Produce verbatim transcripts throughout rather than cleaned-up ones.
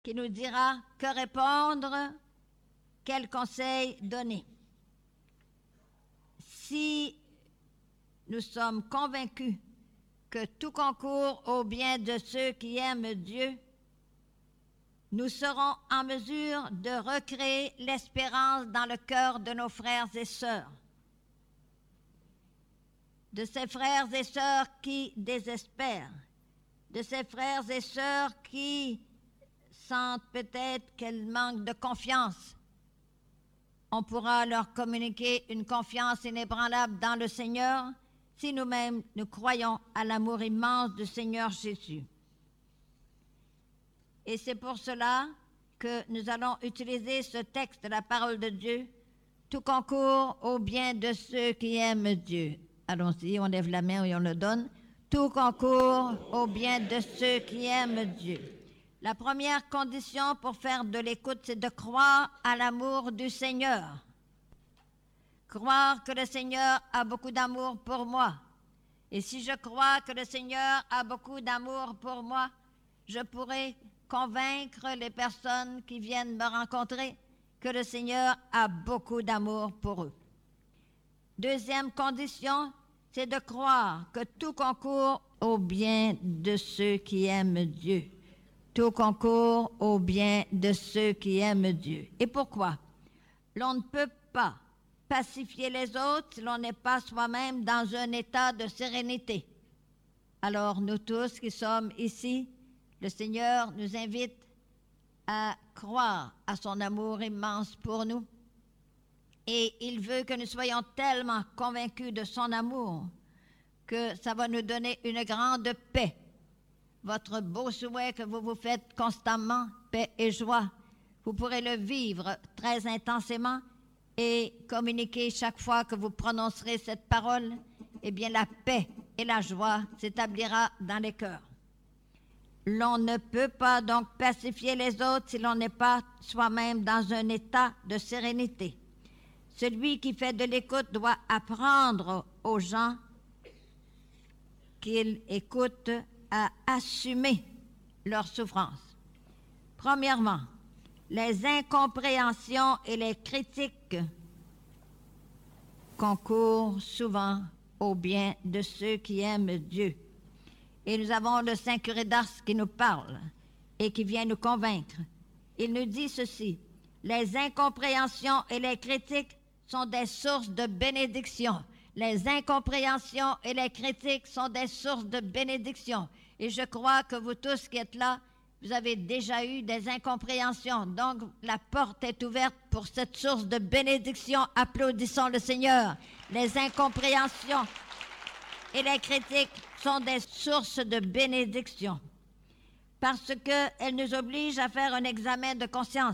qui nous dira que répondre, quel conseil donner. Si nous sommes convaincus que tout concourt au bien de ceux qui aiment Dieu, nous serons en mesure de recréer l'espérance dans le cœur de nos frères et sœurs, de ces frères et sœurs qui désespèrent, de ces frères et sœurs qui sentent peut-être qu'elles manquent de confiance. On pourra leur communiquer une confiance inébranlable dans le Seigneur si nous-mêmes nous croyons à l'amour immense du Seigneur Jésus. Et c'est pour cela que nous allons utiliser ce texte de la parole de Dieu, tout concourt au bien de ceux qui aiment Dieu. Allons-y, on lève la main et on le donne. Tout concourt au bien de ceux qui aiment Dieu. La première condition pour faire de l'écoute, c'est de croire à l'amour du Seigneur. Croire que le Seigneur a beaucoup d'amour pour moi. Et si je crois que le Seigneur a beaucoup d'amour pour moi, je pourrai convaincre les personnes qui viennent me rencontrer que le Seigneur a beaucoup d'amour pour eux. Deuxième condition, c'est de croire que tout concourt au bien de ceux qui aiment Dieu. Tout concourt au bien de ceux qui aiment Dieu. Et pourquoi? L'on ne peut pas pacifier les autres si l'on n'est pas soi-même dans un état de sérénité. Alors nous tous qui sommes ici, le Seigneur nous invite à croire à son amour immense pour nous. Et il veut que nous soyons tellement convaincus de son amour que ça va nous donner une grande paix. Votre beau souhait que vous vous faites constamment, paix et joie, vous pourrez le vivre très intensément et communiquer chaque fois que vous prononcerez cette parole, eh bien la paix et la joie s'établira dans les cœurs. L'on ne peut pas donc pacifier les autres si l'on n'est pas soi-même dans un état de sérénité. Celui qui fait de l'écoute doit apprendre aux gens qu'ils écoutent à assumer leur souffrance. Premièrement, les incompréhensions et les critiques concourent souvent au bien de ceux qui aiment Dieu. Et nous avons le Saint Curé d'Ars qui nous parle et qui vient nous convaincre. Il nous dit ceci: les incompréhensions et les critiques sont des sources de bénédiction. Les incompréhensions et les critiques sont des sources de bénédiction. Et je crois que vous tous qui êtes là, vous avez déjà eu des incompréhensions. Donc, la porte est ouverte pour cette source de bénédiction. Applaudissons le Seigneur. Les incompréhensions et les critiques sont des sources de bénédiction parce qu'elles nous obligent à faire un examen de conscience,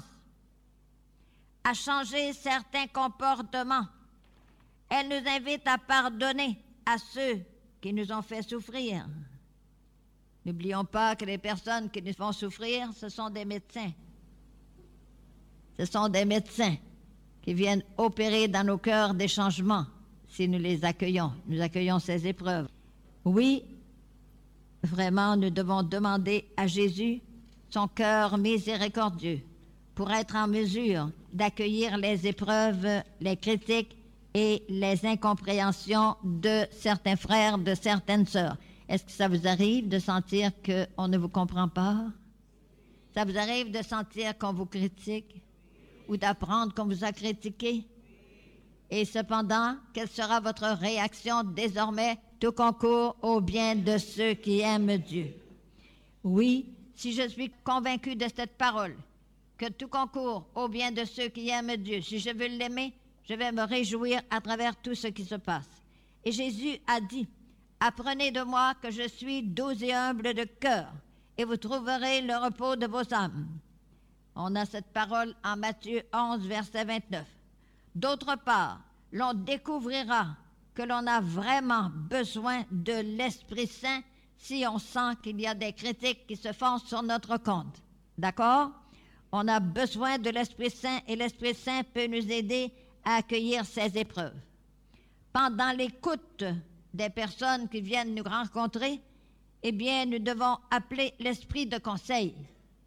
à changer certains comportements. Elles nous invitent à pardonner à ceux qui nous ont fait souffrir. N'oublions pas que les personnes qui nous font souffrir, ce sont des médecins. Ce sont des médecins qui viennent opérer dans nos cœurs des changements si nous les accueillons. Nous accueillons ces épreuves. Oui, vraiment, nous devons demander à Jésus son cœur miséricordieux pour être en mesure d'accueillir les épreuves, les critiques et les incompréhensions de certains frères, de certaines sœurs. Est-ce que ça vous arrive de sentir qu'on ne vous comprend pas? Ça vous arrive de sentir qu'on vous critique ou d'apprendre qu'on vous a critiqué? Et cependant, quelle sera votre réaction désormais? Tout concourt au bien de ceux qui aiment Dieu. Oui, si je suis convaincu de cette parole, que tout concourt au bien de ceux qui aiment Dieu, si je veux l'aimer, je vais me réjouir à travers tout ce qui se passe. Et Jésus a dit: apprenez de moi que je suis doux et humble de cœur, et vous trouverez le repos de vos âmes. On a cette parole en Matthieu onze, verset vingt-neuf. D'autre part, l'on découvrira que l'on a vraiment besoin de l'Esprit Saint si on sent qu'il y a des critiques qui se font sur notre compte. D'accord? On a besoin de l'Esprit Saint et l'Esprit Saint peut nous aider à accueillir ces épreuves. Pendant l'écoute des personnes qui viennent nous rencontrer, eh bien, nous devons appeler l'esprit de conseil.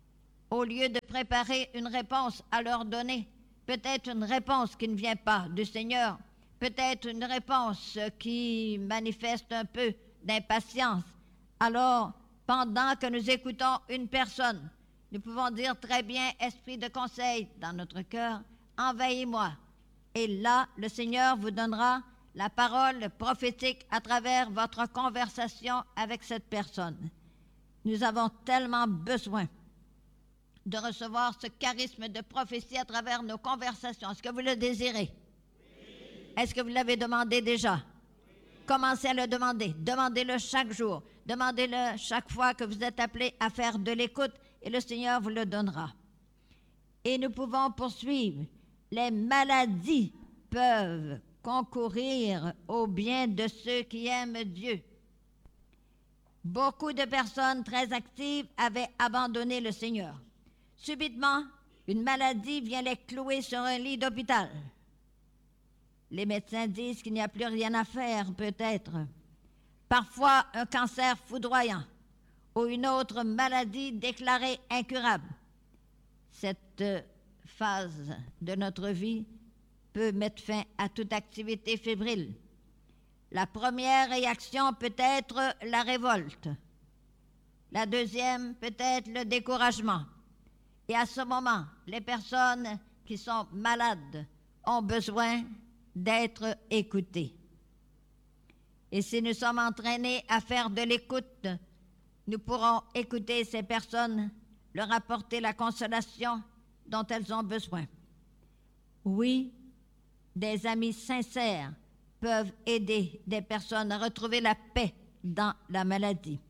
au lieu de préparer une réponse à leur donner, peut-être une réponse qui ne vient pas du Seigneur, peut-être une réponse qui manifeste un peu d'impatience, alors, pendant que nous écoutons une personne, nous pouvons dire très bien, esprit de conseil dans notre cœur, envahis-moi. Et là, le Seigneur vous donnera la parole prophétique à travers votre conversation avec cette personne. Nous avons tellement besoin de recevoir ce charisme de prophétie à travers nos conversations. Est-ce que vous le désirez? Oui. Est-ce que vous l'avez demandé déjà? Oui. Commencez à le demander. Demandez-le chaque jour. Demandez-le chaque fois que vous êtes appelé à faire de l'écoute et le Seigneur vous le donnera. Et nous pouvons poursuivre. Les maladies peuvent concourir au bien de ceux qui aiment Dieu. Beaucoup de personnes très actives avaient abandonné le Seigneur. Subitement, une maladie vient les clouer sur un lit d'hôpital. Les médecins disent qu'il n'y a plus rien à faire, peut-être. Parfois, un cancer foudroyant ou une autre maladie déclarée incurable. Cette phase de notre vie peut mettre fin à toute activité fébrile. La première réaction peut être la révolte. La deuxième peut être le découragement. Et à ce moment, les personnes qui sont malades ont besoin d'être écoutées. Et si nous sommes entraînés à faire de l'écoute, nous pourrons écouter ces personnes, leur apporter la consolation dont elles ont besoin. Oui, des amis sincères peuvent aider des personnes à retrouver la paix dans la maladie.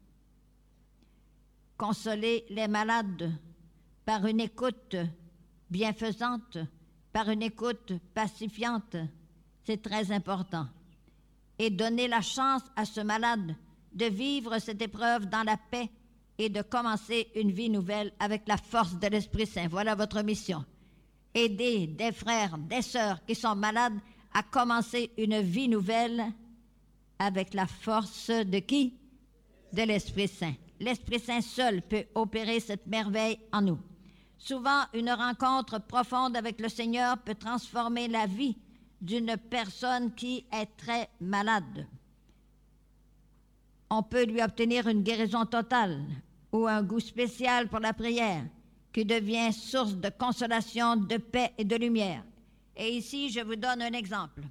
Consoler les malades par une écoute bienfaisante, par une écoute pacifiante, c'est très important. Et donner la chance à ce malade de vivre cette épreuve dans la paix et de commencer une vie nouvelle avec la force de l'Esprit Saint. Voilà votre mission. Aider des frères, des sœurs qui sont malades à commencer une vie nouvelle avec la force de qui? De l'Esprit Saint. L'Esprit Saint seul peut opérer cette merveille en nous. Souvent, une rencontre profonde avec le Seigneur peut transformer la vie d'une personne qui est très malade. On peut lui obtenir une guérison totale ou un goût spécial pour la prière qui devient source de consolation, de paix et de lumière. Et ici, je vous donne un exemple.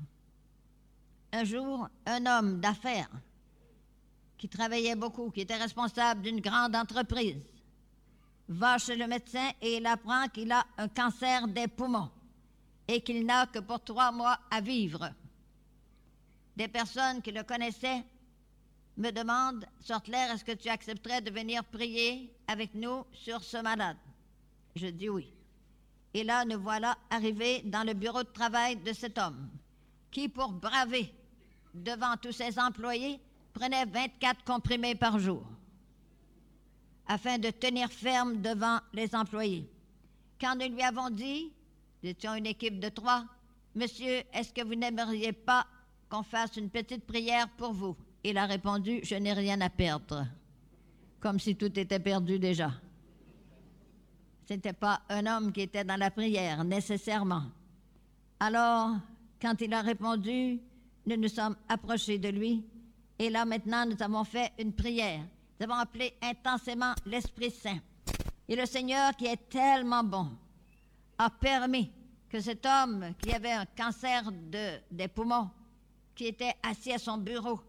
Un jour, un homme d'affaires qui travaillait beaucoup, qui était responsable d'une grande entreprise, va chez le médecin et il apprend qu'il a un cancer des poumons et qu'il n'a que pour trois mois à vivre. Des personnes qui le connaissaient me demandent, Sortler, est-ce que tu accepterais de venir prier avec nous sur ce malade? Je dis oui. Et là, nous voilà arrivés dans le bureau de travail de cet homme qui, pour braver devant tous ses employés, prenait vingt-quatre comprimés par jour afin de tenir ferme devant les employés. Quand nous lui avons dit, nous étions une équipe de trois, « Monsieur, est-ce que vous n'aimeriez pas qu'on fasse une petite prière pour vous? » Il a répondu, « Je n'ai rien à perdre. » Comme si tout était perdu déjà. Ce n'était pas un homme qui était dans la prière, nécessairement. Alors, quand il a répondu, nous nous sommes approchés de lui, et là maintenant, nous avons fait une prière. Nous avons appelé intensément l'Esprit Saint. Et le Seigneur, qui est tellement bon, a permis que cet homme qui avait un cancer de, des poumons, qui était assis à son bureau,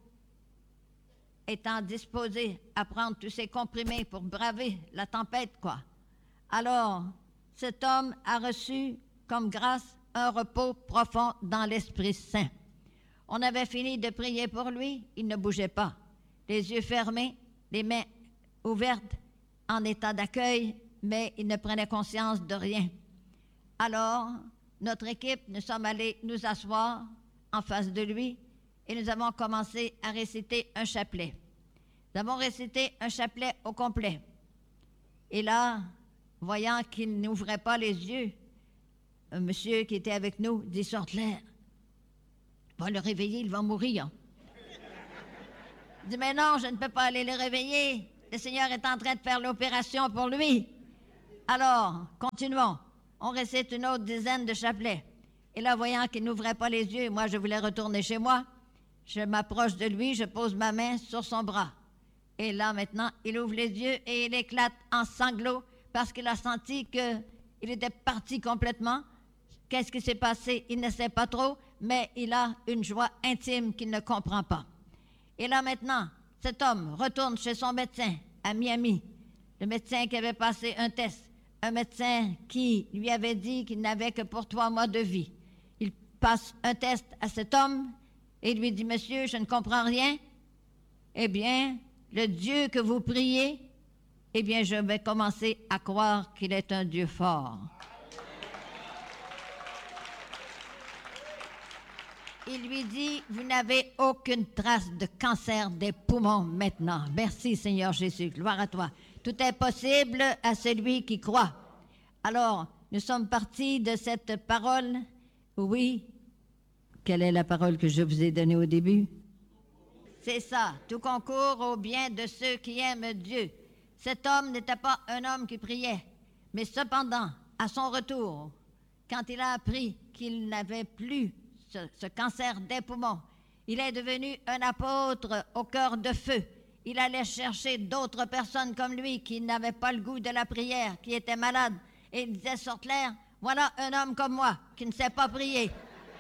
étant disposé à prendre tous ses comprimés pour braver la tempête, quoi. Alors, cet homme a reçu comme grâce un repos profond dans l'Esprit Saint. On avait fini de prier pour lui, il ne bougeait pas, les yeux fermés, les mains ouvertes, en état d'accueil, mais il ne prenait conscience de rien. Alors, notre équipe, nous sommes allés nous asseoir en face de lui et nous avons commencé à réciter un chapelet. Nous avons récité un chapelet au complet. Et là, voyant qu'il n'ouvrait pas les yeux, un monsieur qui était avec nous dit, Sortler, va le réveiller, il va mourir. Il dit, mais non, je ne peux pas aller le réveiller. Le Seigneur est en train de faire l'opération pour lui. Alors, continuons. On récite une autre dizaine de chapelets. Et là, voyant qu'il n'ouvrait pas les yeux, moi, je voulais retourner chez moi. Je m'approche de lui, je pose ma main sur son bras. Et là, maintenant, il ouvre les yeux et il éclate en sanglots parce qu'il a senti qu'il était parti complètement. Qu'est-ce qui s'est passé? Il ne sait pas trop, mais il a une joie intime qu'il ne comprend pas. Et là, maintenant, cet homme retourne chez son médecin à Miami, le médecin qui avait passé un test, un médecin qui lui avait dit qu'il n'avait que pour trois mois de vie. Il passe un test à cet homme et lui dit, « Monsieur, je ne comprends rien. » Eh bien, le Dieu que vous priez, eh bien, je vais commencer à croire qu'il est un Dieu fort. Il lui dit, vous n'avez aucune trace de cancer des poumons maintenant. Merci Seigneur Jésus, gloire à toi. Tout est possible à celui qui croit. Alors, nous sommes partis de cette parole. Oui, quelle est la parole que je vous ai donnée au début? C'est ça, tout concourt au bien de ceux qui aiment Dieu. Cet homme n'était pas un homme qui priait, mais cependant, à son retour, quand il a appris qu'il n'avait plus ce, ce cancer des poumons, il est devenu un apôtre au cœur de feu. Il allait chercher d'autres personnes comme lui qui n'avaient pas le goût de la prière, qui étaient malades, et il disait sur clair, voilà un homme comme moi qui ne sait pas prier.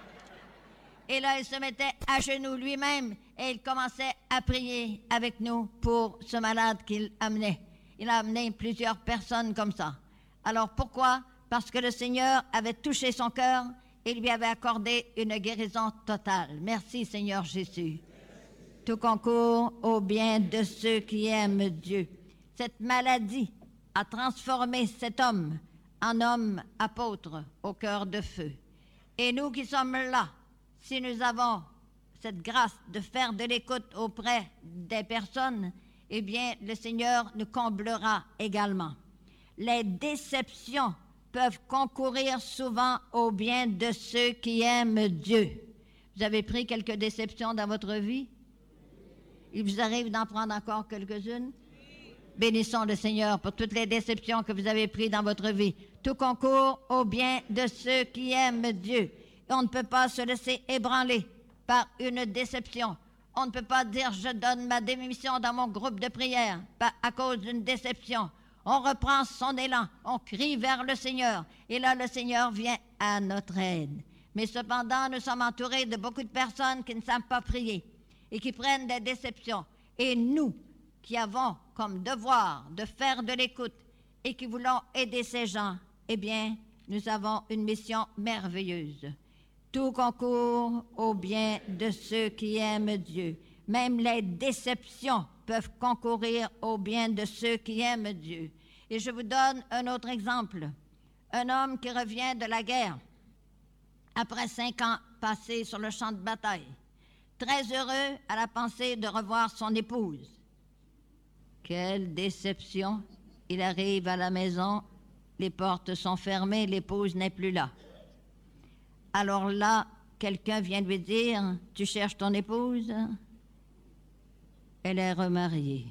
Et là, il se mettait à genoux lui-même et il commençait à prier avec nous pour ce malade qu'il amenait. Il a amené plusieurs personnes comme ça. Alors pourquoi? Parce que le Seigneur avait touché son cœur et lui avait accordé une guérison totale. Merci Seigneur Jésus. Tout concourt au bien de ceux qui aiment Dieu. Cette maladie a transformé cet homme en homme apôtre au cœur de feu. Et nous qui sommes là, si nous avons cette grâce de faire de l'écoute auprès des personnes, eh bien, le Seigneur nous comblera également. Les déceptions peuvent concourir souvent au bien de ceux qui aiment Dieu. Vous avez pris quelques déceptions dans votre vie? Il vous arrive d'en prendre encore quelques-unes? Bénissons le Seigneur pour toutes les déceptions que vous avez prises dans votre vie. Tout concourt au bien de ceux qui aiment Dieu. Et on ne peut pas se laisser ébranler par une déception. On ne peut pas dire « je donne ma démission dans mon groupe de prière » à cause d'une déception. On reprend son élan, on crie vers le Seigneur. Et là, le Seigneur vient à notre aide. Mais cependant, nous sommes entourés de beaucoup de personnes qui ne savent pas prier et qui prennent des déceptions. Et nous, qui avons comme devoir de faire de l'écoute et qui voulons aider ces gens, eh bien, nous avons une mission merveilleuse. Tout concourt au bien de ceux qui aiment Dieu. Même les déceptions peuvent concourir au bien de ceux qui aiment Dieu. Et je vous donne un autre exemple. Un homme qui revient de la guerre, après cinq ans passés sur le champ de bataille, très heureux à la pensée de revoir son épouse. Quelle déception! Il arrive à la maison, les portes sont fermées, l'épouse n'est plus là. Alors là, quelqu'un vient lui dire, « Tu cherches ton épouse? » Elle est remariée.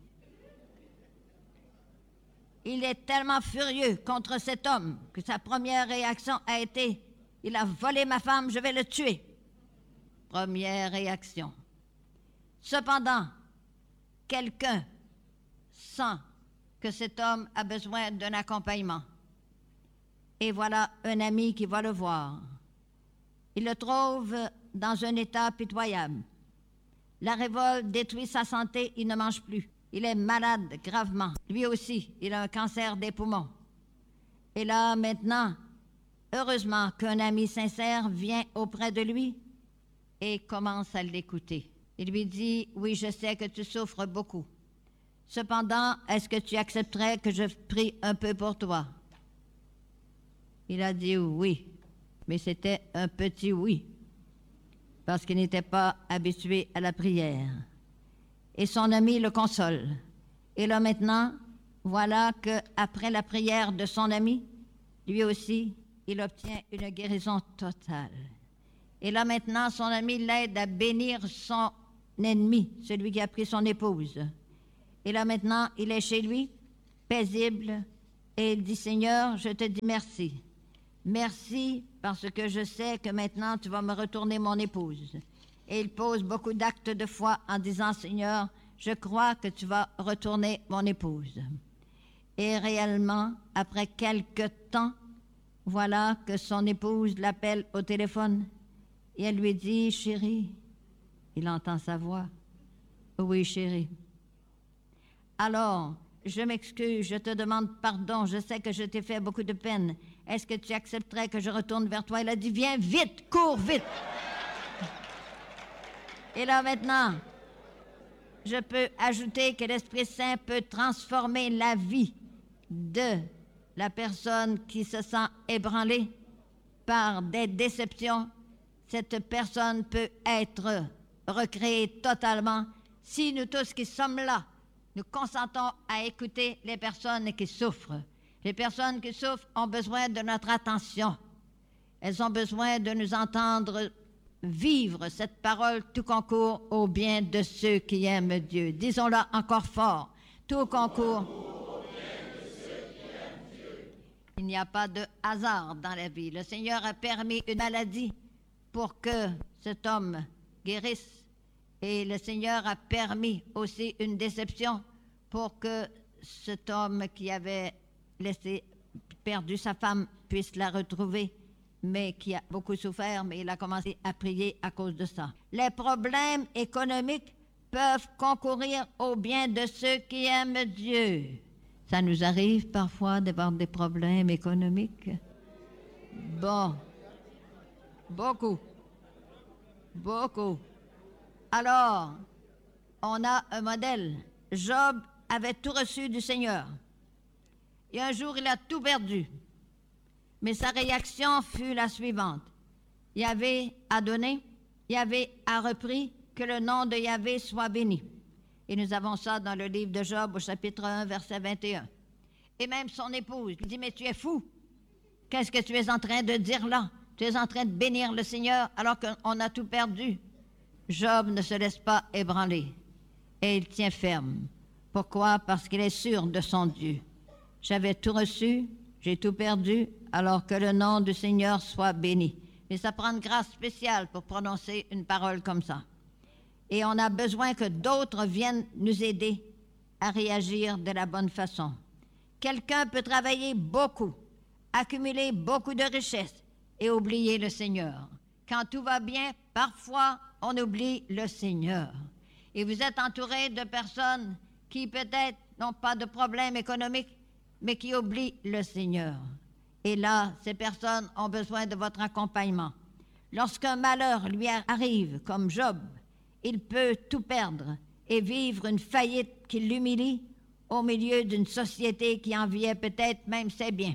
Il est tellement furieux contre cet homme que sa première réaction a été, « Il a volé ma femme, je vais le tuer. » Première réaction. Cependant, quelqu'un sent que cet homme a besoin d'un accompagnement. Et voilà un ami qui va le voir. Il le trouve dans un état pitoyable. La révolte détruit sa santé, il ne mange plus. Il est malade gravement. Lui aussi, il a un cancer des poumons. Et là, maintenant, heureusement qu'un ami sincère vient auprès de lui et commence à l'écouter. Il lui dit, « Oui, je sais que tu souffres beaucoup. Cependant, est-ce que tu accepterais que je prie un peu pour toi? » Il a dit oui. Mais c'était un petit oui, parce qu'il n'était pas habitué à la prière. Et son ami le console. Et là maintenant, voilà qu'après la prière de son ami, lui aussi, il obtient une guérison totale. Et là maintenant, son ami l'aide à bénir son ennemi, celui qui a pris son épouse. Et là maintenant, il est chez lui, paisible Et il dit, Seigneur, je te dis merci. Merci parce que je sais que maintenant tu vas me retourner mon épouse. Et il pose beaucoup d'actes de foi en disant, Seigneur, je crois que tu vas retourner mon épouse. Et réellement, après quelque temps, voilà que son épouse l'appelle au téléphone et elle lui dit, chérie, il entend sa voix. Oui, chérie. Alors, je m'excuse, je te demande pardon, je sais que je t'ai fait beaucoup de peine. Est-ce que tu accepterais que je retourne vers toi? Il a dit, viens vite, cours vite. Et là maintenant, je peux ajouter que l'Esprit Saint peut transformer la vie de la personne qui se sent ébranlée par des déceptions. Cette personne peut être recréée totalement si nous tous qui sommes là, nous consentons à écouter les personnes qui souffrent. Les personnes qui souffrent ont besoin de notre attention. Elles ont besoin de nous entendre vivre cette parole tout concourt au bien de ceux qui aiment Dieu. Disons-le encore fort. Tout concourt au bien de ceux qui aiment Dieu. Il n'y a pas de hasard dans la vie. Le Seigneur a permis une maladie pour que cet homme guérisse. Et le Seigneur a permis aussi une déception pour que cet homme qui avait laissé, perdu sa femme puisse la retrouver, mais qui a beaucoup souffert, mais il a commencé à prier à cause de ça. Les problèmes économiques peuvent concourir au bien de ceux qui aiment Dieu. Ça nous arrive parfois d'avoir des problèmes économiques. Bon, beaucoup, beaucoup. Alors, on a un modèle. Job avait tout reçu du Seigneur. Et un jour, il a tout perdu. Mais sa réaction fut la suivante. Yahvé a donné, Yahvé a repris, que le nom de Yahvé soit béni. Et nous avons ça dans le livre de Job au chapitre un, verset vingt et un. Et même son épouse lui dit, mais tu es fou. Qu'est-ce que tu es en train de dire là? Tu es en train de bénir le Seigneur alors qu'on a tout perdu. Job ne se laisse pas ébranler et il tient ferme. Pourquoi? Parce qu'il est sûr de son Dieu. J'avais tout reçu, j'ai tout perdu, alors que le nom du Seigneur soit béni. Mais ça prend une grâce spéciale pour prononcer une parole comme ça. Et on a besoin que d'autres viennent nous aider à réagir de la bonne façon. Quelqu'un peut travailler beaucoup, accumuler beaucoup de richesses et oublier le Seigneur. Quand tout va bien, parfois, on oublie le Seigneur. Et vous êtes entouré de personnes qui peut-être n'ont pas de problème économique, mais qui oublient le Seigneur. Et là, ces personnes ont besoin de votre accompagnement. Lorsqu'un malheur lui arrive, comme Job, il peut tout perdre et vivre une faillite qui l'humilie au milieu d'une société qui enviait peut-être même ses biens.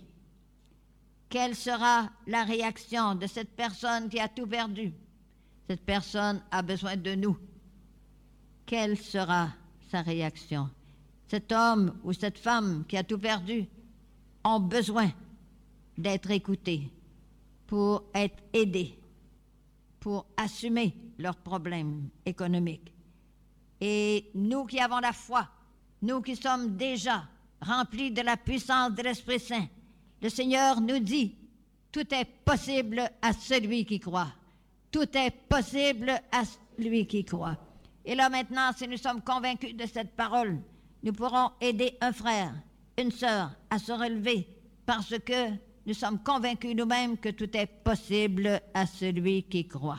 Quelle sera la réaction de cette personne qui a tout perdu? Cette personne a besoin de nous. Quelle sera sa réaction? Cet homme ou cette femme qui a tout perdu ont besoin d'être écoutés pour être aidés, pour assumer leurs problèmes économiques. Et nous qui avons la foi, nous qui sommes déjà remplis de la puissance de l'Esprit Saint, le Seigneur nous dit, tout est possible à celui qui croit. Tout est possible à celui qui croit. Et là maintenant, si nous sommes convaincus de cette parole, nous pourrons aider un frère, une sœur à se relever parce que nous sommes convaincus nous-mêmes que tout est possible à celui qui croit.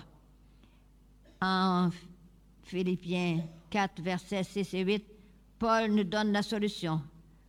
En Philippiens quatre, versets six et huit, Paul nous donne la solution.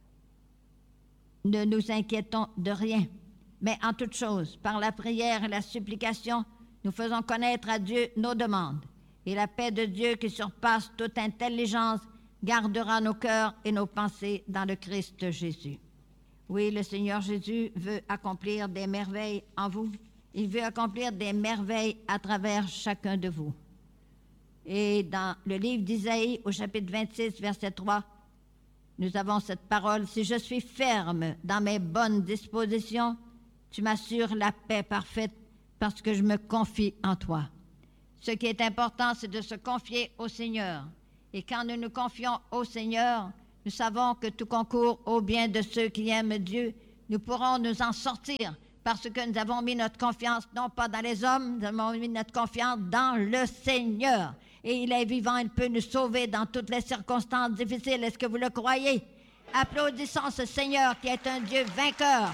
Ne nous inquiétons de rien, mais en toute chose, par la prière et la supplication, nous faisons connaître à Dieu nos demandes. Et la paix de Dieu qui surpasse toute intelligence gardera nos cœurs et nos pensées dans le Christ Jésus. Oui, le Seigneur Jésus veut accomplir des merveilles en vous. Il veut accomplir des merveilles à travers chacun de vous. Et dans le livre d'Isaïe, au chapitre vingt-six, verset trois, nous avons cette parole. « Si je suis ferme dans mes bonnes dispositions, tu m'assures la paix parfaite parce que je me confie en toi. » Ce qui est important, c'est de se confier au Seigneur. Et quand nous nous confions au Seigneur, nous savons que tout concourt au bien de ceux qui aiment Dieu, nous pourrons nous en sortir parce que nous avons mis notre confiance non pas dans les hommes, nous avons mis notre confiance dans le Seigneur. Et il est vivant, il peut nous sauver dans toutes les circonstances difficiles. Est-ce que vous le croyez? Applaudissons ce Seigneur qui est un Dieu vainqueur.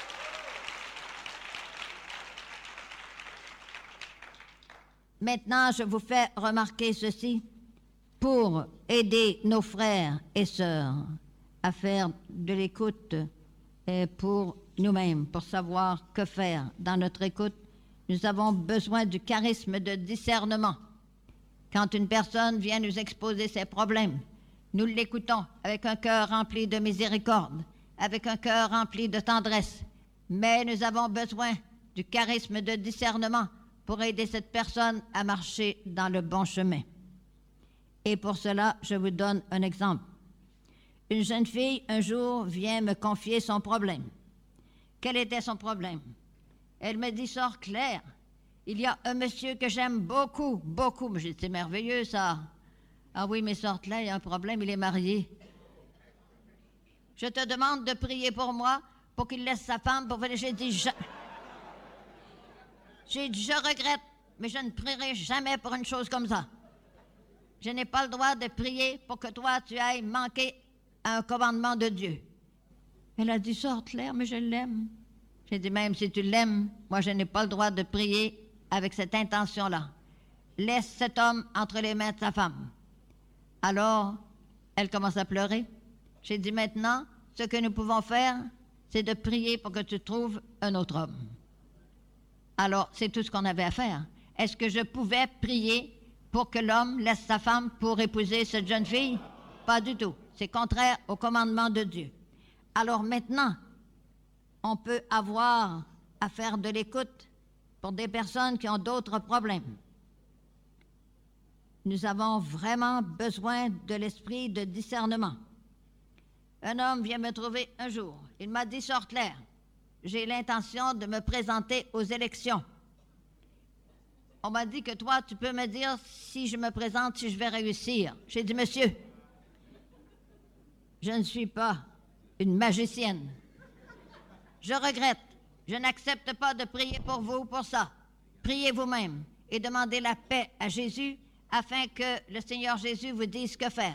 Maintenant, je vous fais remarquer ceci pour aider nos frères et sœurs à faire de l'écoute pour nous-mêmes, pour savoir que faire dans notre écoute. Nous avons besoin du charisme de discernement. Quand une personne vient nous exposer ses problèmes, nous l'écoutons avec un cœur rempli de miséricorde, avec un cœur rempli de tendresse. Mais nous avons besoin du charisme de discernement pour aider cette personne à marcher dans le bon chemin. Et pour cela, je vous donne un exemple. Une jeune fille, un jour, vient me confier son problème. Quel était son problème? Elle me dit, Sœur Claire, il y a un monsieur que j'aime beaucoup, beaucoup. J'ai dit, c'est merveilleux, ça. Ah oui, mais Sœur Claire, il y a un problème, il est marié. Je te demande de prier pour moi, pour qu'il laisse sa femme pour venir. J'ai dit, je... J'ai dit, je regrette, mais je ne prierai jamais pour une chose comme ça. Je n'ai pas le droit de prier pour que toi, tu ailles manquer à un commandement de Dieu. Elle a dit, Sœur Claire, mais je l'aime. J'ai dit, même si tu l'aimes, moi, je n'ai pas le droit de prier avec cette intention-là. Laisse cet homme entre les mains de sa femme. Alors, elle commence à pleurer. J'ai dit, maintenant, ce que nous pouvons faire, c'est de prier pour que tu trouves un autre homme. Alors, c'est tout ce qu'on avait à faire. Est-ce que je pouvais prier pour que l'homme laisse sa femme pour épouser cette jeune fille? Pas du tout. C'est contraire au commandement de Dieu. Alors maintenant, on peut avoir à faire de l'écoute pour des personnes qui ont d'autres problèmes. Nous avons vraiment besoin de l'esprit de discernement. Un homme vient me trouver un jour. Il m'a dit, Sœur Claire, j'ai l'intention de me présenter aux élections. On m'a dit que toi, tu peux me dire si je me présente, si je vais réussir. J'ai dit, monsieur, je ne suis pas une magicienne. Je regrette. Je n'accepte pas de prier pour vous pour ça. Priez vous-même et demandez la paix à Jésus afin que le Seigneur Jésus vous dise que faire.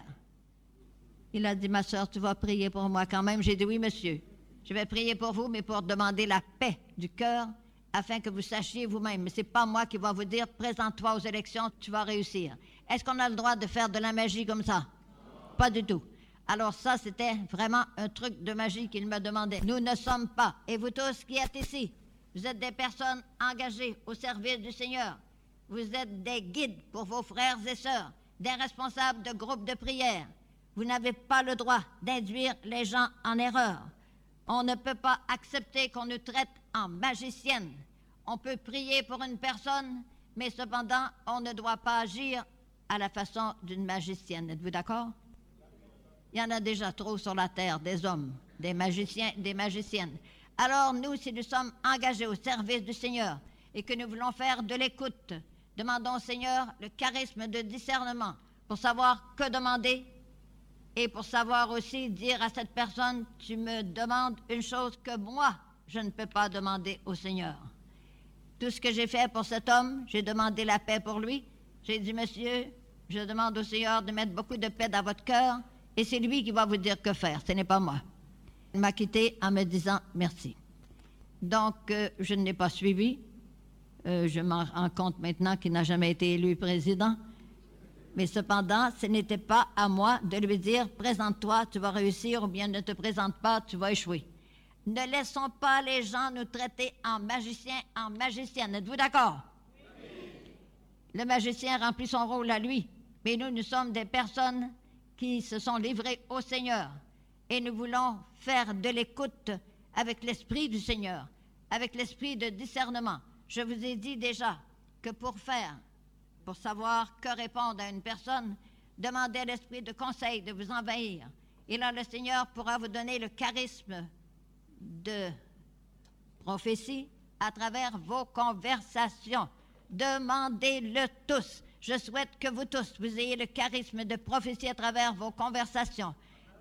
Il a dit, ma sœur, tu vas prier pour moi quand même. J'ai dit, oui, monsieur. Je vais prier pour vous, mais pour demander la paix du cœur afin que vous sachiez vous-même. Mais ce n'est pas moi qui va vous dire, présente-toi aux élections, tu vas réussir. Est-ce qu'on a le droit de faire de la magie comme ça? Non. Pas du tout. Alors ça, c'était vraiment un truc de magie qu'il me demandait. Nous ne sommes pas, et vous tous qui êtes ici, vous êtes des personnes engagées au service du Seigneur. Vous êtes des guides pour vos frères et sœurs, des responsables de groupes de prière. Vous n'avez pas le droit d'induire les gens en erreur. On ne peut pas accepter qu'on nous traite en magicienne. On peut prier pour une personne, mais cependant, on ne doit pas agir à la façon d'une magicienne. Êtes-vous d'accord? Il y en a déjà trop sur la terre, des hommes, des magiciens, des magiciennes. Alors nous, si nous sommes engagés au service du Seigneur et que nous voulons faire de l'écoute, demandons au Seigneur le charisme de discernement pour savoir que demander et pour savoir aussi dire à cette personne, tu me demandes une chose que moi, je ne peux pas demander au Seigneur. Tout ce que j'ai fait pour cet homme, j'ai demandé la paix pour lui. J'ai dit, monsieur, je demande au Seigneur de mettre beaucoup de paix dans votre cœur et c'est lui qui va vous dire que faire, ce n'est pas moi. Il m'a quitté en me disant merci. Donc, euh, je ne l'ai pas suivi. Euh, je m'en rends compte maintenant qu'il n'a jamais été élu président. Mais cependant, ce n'était pas à moi de lui dire « Présente-toi, tu vas réussir » ou bien « Ne te présente pas, tu vas échouer ». Ne laissons pas les gens nous traiter en magiciens, en magiciennes. Êtes-vous d'accord? Oui. Le magicien remplit son rôle à lui, mais nous, nous sommes des personnes qui se sont livrées au Seigneur et nous voulons faire de l'écoute avec l'esprit du Seigneur, avec l'esprit de discernement. Je vous ai dit déjà que pour faire, pour savoir que répondre à une personne, demandez à l'esprit de conseil de vous envahir. Et là, le Seigneur pourra vous donner le charisme de prophétie à travers vos conversations. Demandez-le tous. Je souhaite que vous tous, vous ayez le charisme de prophétie à travers vos conversations.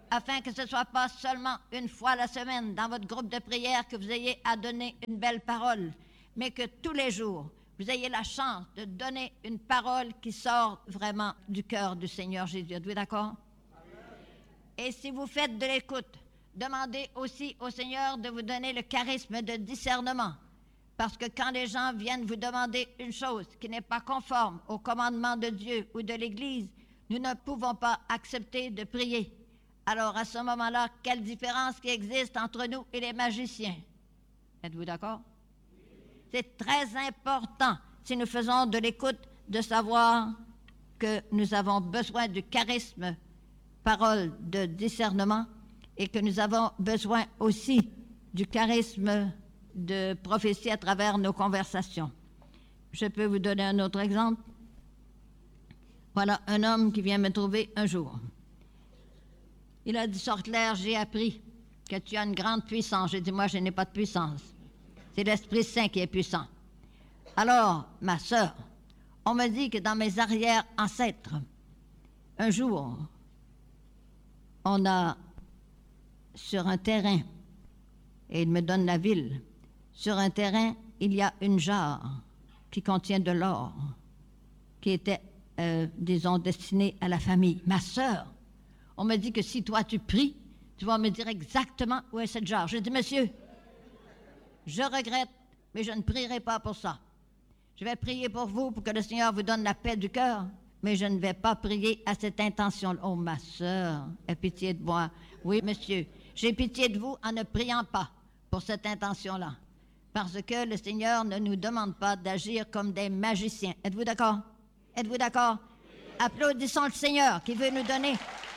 afin que ce ne soit pas seulement une fois la semaine dans votre groupe de prière que vous ayez à donner une belle parole, mais que tous les jours, vous ayez la chance de donner une parole qui sort vraiment du cœur du Seigneur Jésus. Êtes-vous d'accord? Et si vous faites de l'écoute, demandez aussi au Seigneur de vous donner le charisme de discernement. Parce que quand les gens viennent vous demander une chose qui n'est pas conforme au commandement de Dieu ou de l'Église, nous ne pouvons pas accepter de prier. Alors à ce moment-là, quelle différence qui existe entre nous et les magiciens? Êtes-vous d'accord? C'est très important, si nous faisons de l'écoute, de savoir que nous avons besoin du charisme, parole de discernement, et que nous avons besoin aussi du charisme de prophétie à travers nos conversations. Je peux vous donner un autre exemple. Voilà un homme qui vient me trouver un jour. Il a dit, Sortler, j'ai appris que tu as une grande puissance. J'ai dit, moi, je n'ai pas de puissance. C'est l'Esprit Saint qui est puissant. Alors, ma sœur, on me dit que dans mes arrière-ancêtres, un jour, on a, sur un terrain, et il me donne la ville, sur un terrain, il y a une jarre qui contient de l'or, qui était, euh, disons, destinée à la famille. Ma sœur, on me dit que si toi tu pries, tu vas me dire exactement où est cette jarre. Je dis, monsieur, je regrette, mais je ne prierai pas pour ça. Je vais prier pour vous, pour que le Seigneur vous donne la paix du cœur, mais je ne vais pas prier à cette intention. Oh, ma sœur, aie pitié de moi. Oui, monsieur, j'ai pitié de vous en ne priant pas pour cette intention-là. Parce que le Seigneur ne nous demande pas d'agir comme des magiciens. Êtes-vous d'accord? Êtes-vous d'accord? Applaudissons le Seigneur qui veut nous donner.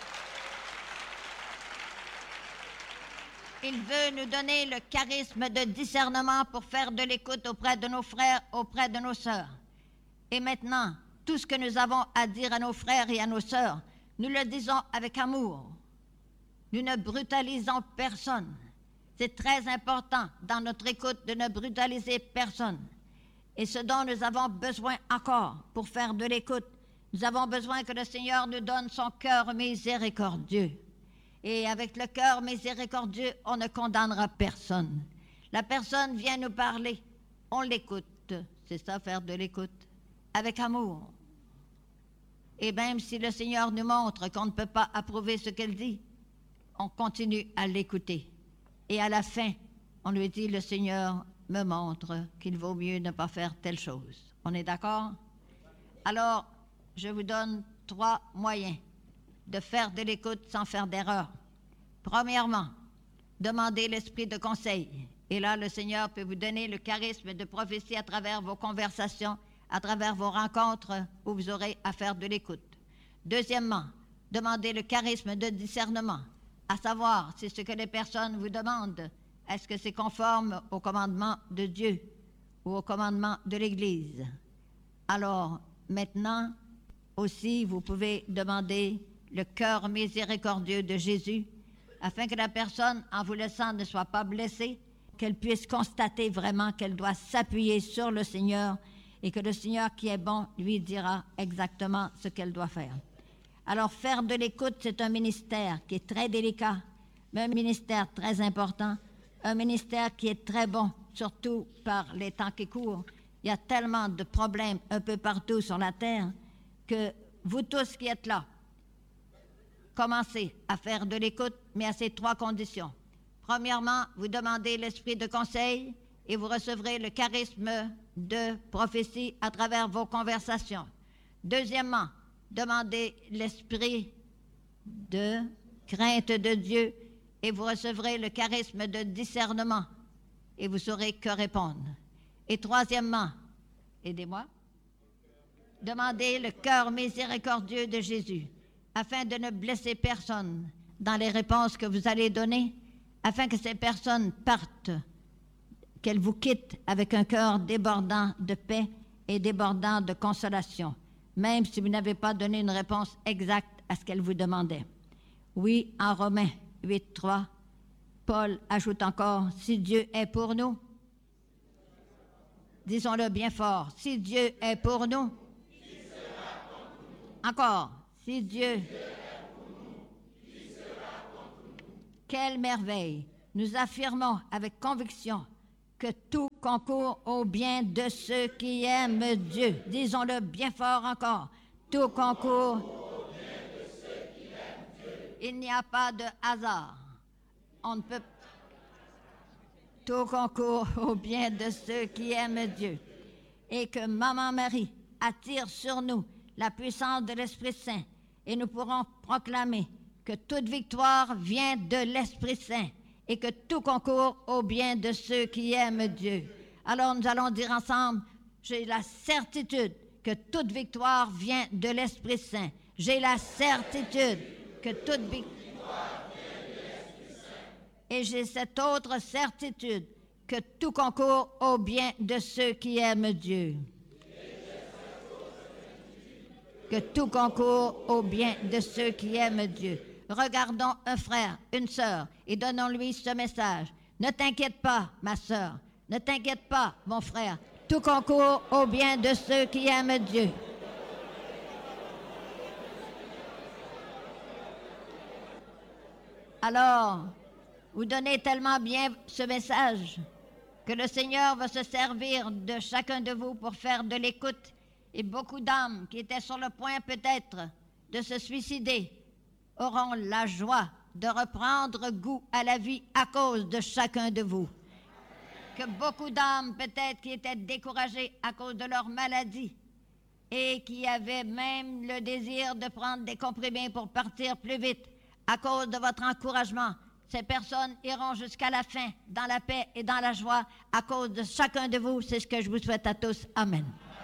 Il veut nous donner le charisme de discernement pour faire de l'écoute auprès de nos frères, auprès de nos sœurs. Et maintenant, tout ce que nous avons à dire à nos frères et à nos sœurs, nous le disons avec amour. Nous ne brutalisons personne. C'est très important dans notre écoute de ne brutaliser personne. Et ce dont nous avons besoin encore pour faire de l'écoute, nous avons besoin que le Seigneur nous donne son cœur miséricordieux. Et avec le cœur miséricordieux, on ne condamnera personne. La personne vient nous parler, on l'écoute. C'est ça, faire de l'écoute, avec amour. Et même si le Seigneur nous montre qu'on ne peut pas approuver ce qu'elle dit, on continue à l'écouter. Et à la fin, on lui dit, le Seigneur me montre qu'il vaut mieux ne pas faire telle chose. On est d'accord? Alors, je vous donne trois moyens de faire de l'écoute sans faire d'erreur. Premièrement, demandez l'esprit de conseil. Et là, le Seigneur peut vous donner le charisme de prophétie à travers vos conversations, à travers vos rencontres où vous aurez à faire de l'écoute. Deuxièmement, demandez le charisme de discernement, à savoir si ce que les personnes vous demandent, est-ce que c'est conforme au commandement de Dieu ou au commandement de l'Église. Alors, maintenant, aussi, vous pouvez demander le cœur miséricordieux de Jésus, afin que la personne, en vous laissant, ne soit pas blessée, qu'elle puisse constater vraiment qu'elle doit s'appuyer sur le Seigneur et que le Seigneur qui est bon lui dira exactement ce qu'elle doit faire. Alors, faire de l'écoute, c'est un ministère qui est très délicat, mais un ministère très important, un ministère qui est très bon, surtout par les temps qui courent. Il y a tellement de problèmes un peu partout sur la terre que vous tous qui êtes là, commencez à faire de l'écoute, mais à ces trois conditions. Premièrement, vous demandez l'esprit de conseil et vous recevrez le charisme de prophétie à travers vos conversations. Deuxièmement, demandez l'esprit de crainte de Dieu et vous recevrez le charisme de discernement et vous saurez que répondre. Et troisièmement, aidez-moi, demandez le cœur miséricordieux de Jésus afin de ne blesser personne dans les réponses que vous allez donner, afin que ces personnes partent, qu'elles vous quittent avec un cœur débordant de paix et débordant de consolation, même si vous n'avez pas donné une réponse exacte à ce qu'elle vous demandait. Oui, en Romains huit, trois, Paul ajoute encore, « Si Dieu est pour nous, disons-le bien fort, si Dieu est pour nous, encore, si Dieu, Quelle merveille! Nous affirmons avec conviction que tout concourt au bien de ceux qui aiment Dieu. Disons-le bien fort encore. Tout concourt au bien de ceux qui aiment Dieu. Il n'y a pas de hasard. On ne peut Tout concourt au bien de ceux qui aiment Dieu. Et que Maman Marie attire sur nous la puissance de l'Esprit Saint. Et nous pourrons proclamer que toute victoire vient de l'Esprit Saint et que tout concourt au bien de ceux qui aiment Dieu. Alors nous allons dire ensemble, j'ai la certitude que toute victoire vient de l'Esprit Saint. J'ai la certitude que toute victoire vient de l'Esprit Saint. Et j'ai cette autre certitude que tout concourt au bien de ceux qui aiment Dieu. Que tout concourt au bien de ceux qui aiment Dieu. Regardons un frère, une sœur, et donnons-lui ce message. Ne t'inquiète pas, ma sœur. Ne t'inquiète pas, mon frère. Tout concourt au bien de ceux qui aiment Dieu. Alors, vous donnez tellement bien ce message que le Seigneur va se servir de chacun de vous pour faire de l'écoute. Et beaucoup d'âmes qui étaient sur le point peut-être de se suicider auront la joie de reprendre goût à la vie à cause de chacun de vous. Que beaucoup d'âmes peut-être qui étaient découragées à cause de leur maladie et qui avaient même le désir de prendre des comprimés pour partir plus vite à cause de votre encouragement, ces personnes iront jusqu'à la fin dans la paix et dans la joie à cause de chacun de vous. C'est ce que je vous souhaite à tous. Amen.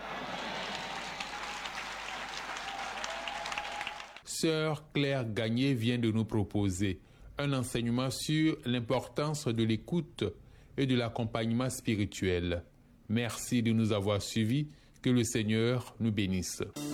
Sœur Claire Gagné vient de nous proposer un enseignement sur l'importance de l'écoute et de l'accompagnement spirituel. Merci de nous avoir suivis. Que le Seigneur nous bénisse.